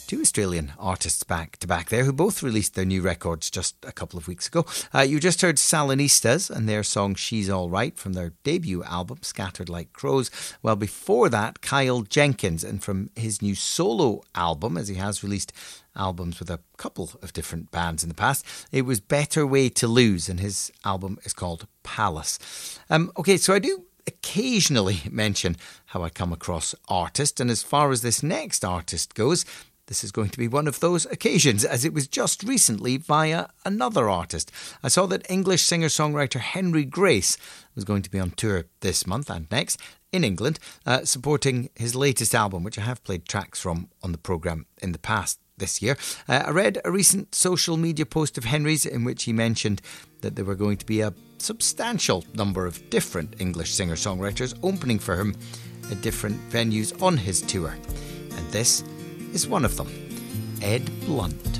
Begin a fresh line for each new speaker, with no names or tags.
Two Australian artists back to back there who both released their new records just a couple of weeks ago. You just heard Salonistas and their song She's All Right from their debut album Scattered Like Crows. Well, before that, Kyle Jenkins, and from his new solo album, as he has released albums with a couple of different bands in the past, it was Better Way to Lose, and his album is called Palace. Okay, so I do occasionally mention how I come across artists, and as far as this next artist goes, this is going to be one of those occasions, as it was just recently via another artist. I saw that English singer-songwriter Henry Grace was going to be on tour this month and next in England, supporting his latest album, which I have played tracks from on the programme in the past this year. I read a recent social media post of Henry's in which he mentioned that there were going to be a substantial number of different English singer-songwriters opening for him at different venues on his tour. And this is one of them, Ed Blunt.